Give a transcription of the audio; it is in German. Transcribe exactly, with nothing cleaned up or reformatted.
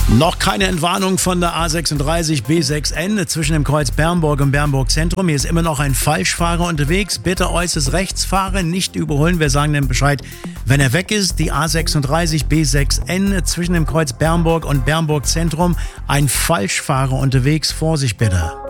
Noch keine Entwarnung von der A sechsunddreißig B sechs N zwischen dem Kreuz Bernburg und Bernburg Zentrum. Hier ist immer noch ein Falschfahrer unterwegs. Bitte äußerst rechts fahren, nicht überholen. Wir sagen dem Bescheid, wenn er weg ist. Die A sechsunddreißig B sechs N zwischen dem Kreuz Bernburg und Bernburg Zentrum. Ein Falschfahrer unterwegs. Vorsicht bitte.